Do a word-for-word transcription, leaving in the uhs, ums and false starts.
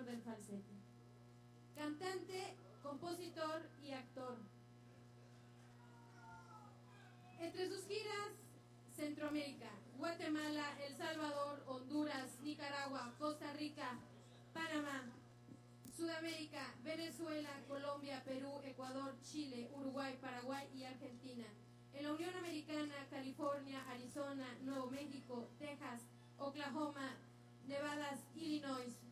del falsete. Cantante, compositor y actor. Entre sus giras, Centroamérica, Guatemala, El Salvador, Honduras, Nicaragua, Costa Rica, Panamá. Sudamérica, Venezuela, Colombia, Perú, Ecuador, Chile, Uruguay, Paraguay y Argentina. En la Unión Americana, California, Arizona, Nuevo México, Texas, Oklahoma, Nevada, Illinois,